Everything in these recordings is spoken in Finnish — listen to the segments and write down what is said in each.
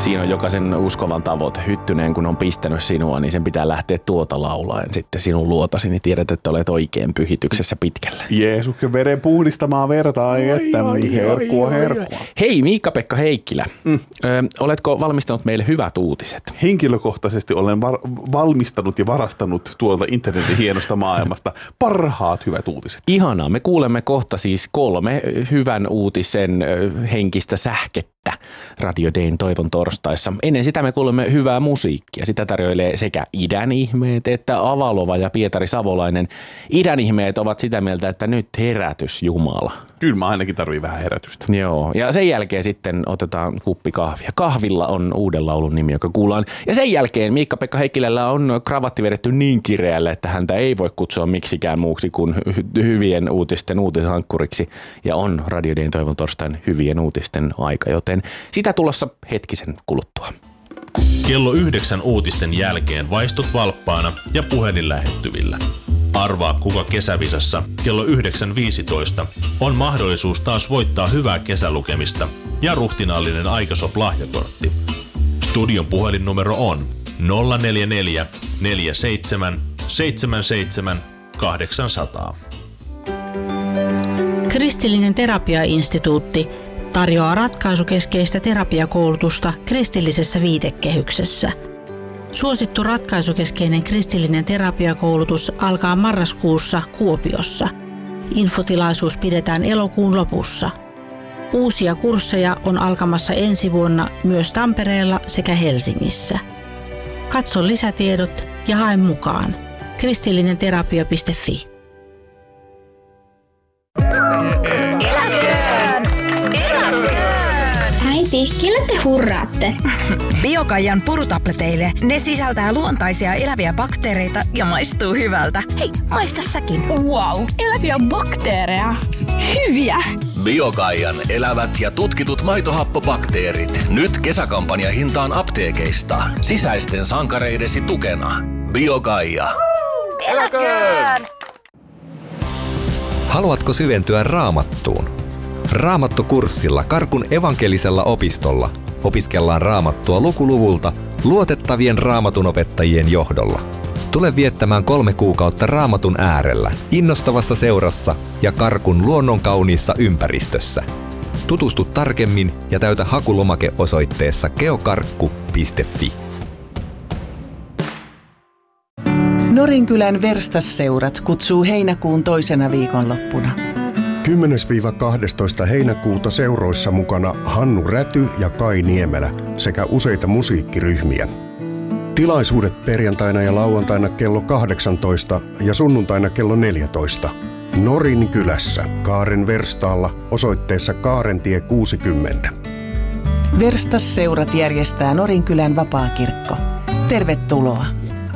Siinä on jokaisen uskovan tavoite. Hyttyneen, kun on pistänyt sinua, niin sen pitää lähteä tuota laulaen sitten sinun luotasi, niin tiedät, että olet oikein pyhityksessä pitkällä. Jeesuksen veren puhdistamaa verta, herkkua. Hei, Miikka-Pekka Heikkilä. Oletko valmistanut meille hyvät uutiset? Henkilökohtaisesti olen valmistanut ja varastanut tuolta internetin hienosta maailmasta parhaat hyvät uutiset. Ihanaa. Me kuulemme kohta siis 3 hyvän uutisen henkistä sähkettä Radio Dayn Toivon torstaissa. Ennen sitä me kuulemme hyvää musiikkia. Sitä tarjoilee sekä Idän ihmeet että Avalova ja Pietari Savolainen. Idän ihmeet ovat sitä mieltä, että nyt herätys Jumala. Kyllä mä ainakin tarvii vähän herätystä. Joo, ja sen jälkeen sitten otetaan kuppi kahvia. Kahvilla on uuden laulun nimi, joka kuullaan. Ja sen jälkeen Miikka-Pekka Heikkilällä on kravatti vedetty niin kireälle, että häntä ei voi kutsua miksikään muuksi kuin hyvien uutisten uutisankkuriksi. Ja on Radio Dayn Toivon torstain hyvien uutisten aika, joten sitä tulossa hetkisen kuluttua. Kello 9 uutisten jälkeen vaistut valppaana ja puhelin lähettyvillä. Arvaa kuka kesävisassa kello 9.15 on mahdollisuus taas voittaa hyvää kesälukemista ja ruhtinaallinen Aikasop-lahjakortti. Studion puhelinnumero on 044 47 77 800. Kristillinen terapiainstituutti tarjoaa ratkaisukeskeistä terapiakoulutusta kristillisessä viitekehyksessä. Suosittu ratkaisukeskeinen kristillinen terapiakoulutus alkaa marraskuussa Kuopiossa. Infotilaisuus pidetään elokuun lopussa. Uusia kursseja on alkamassa ensi vuonna myös Tampereella sekä Helsingissä. Katso lisätiedot ja hae mukaan. kristillinenterapia.fi. Äiti, kelle te hurraatte? Biokaijan purutableteille. Ne sisältää luontaisia eläviä bakteereita ja maistuu hyvältä. Hei, maista säkin. Wow, eläviä bakteereja. Hyviä! Biokaijan elävät ja tutkitut maitohappobakteerit. Nyt kesäkampanjahintaan apteekeista. Sisäisten sankareidesi tukena. Biokaija. Eläköön! Haluatko syventyä Raamattuun? Raamattukurssilla Karkun evankelisella opistolla opiskellaan Raamattua lukuluvulta luotettavien raamatunopettajien johdolla. Tule viettämään 3 kuukautta Raamatun äärellä, innostavassa seurassa ja Karkun luonnonkauniissa ympäristössä. Tutustu tarkemmin ja täytä hakulomake osoitteessa geokarkku.fi. Norinkylän Verstasseurat kutsuu heinäkuun toisena viikonloppuna. 10-12 heinäkuuta seuroissa mukana Hannu Räty ja Kai Niemelä sekä useita musiikkiryhmiä. Tilaisuudet perjantaina ja lauantaina kello 18 ja sunnuntaina kello 14. Norinkylässä Kaaren Verstaalla osoitteessa Kaarentie 60. Verstasseurat järjestää Norinkylän vapaakirkko. Tervetuloa!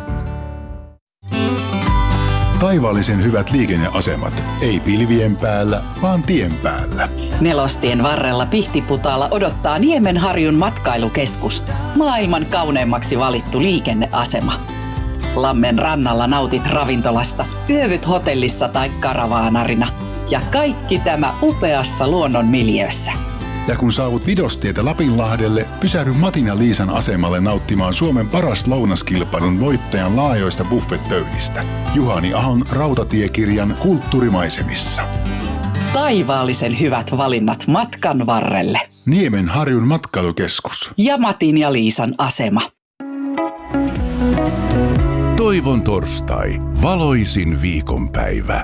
Taivaallisen hyvät liikenneasemat. Ei pilvien päällä, vaan tien päällä. Nelostien varrella Pihtiputaalla odottaa Niemenharjun matkailukeskus. Maailman kauneimmaksi valittu liikenneasema. Lammen rannalla nautit ravintolasta, yövyt hotellissa tai karavaanarina. Ja kaikki tämä upeassa luonnon miljöössä. Ja kun saavut Vidostietä Lapinlahdelle, pysähdy Matin ja Liisan asemalle nauttimaan Suomen paras lounaskilpailun voittajan laajoista buffetpöydistä. Juhani Ahon rautatiekirjan Kulttuurimaisemissa. Taivaallisen hyvät valinnat matkan varrelle. Niemenharjun matkailukeskus. Ja Matin ja Liisan asema. Toivon torstai. Valoisin viikonpäivä.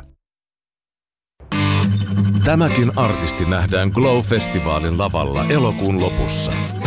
Tämäkin artisti nähdään Glow-festivaalin lavalla elokuun lopussa.